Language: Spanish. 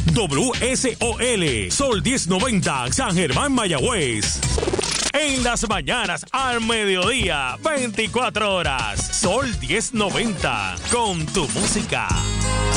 WSOL, Sol 1090, San Germán, Mayagüez. En las mañanas, al mediodía, 24 horas, Sol 1090, con tu música.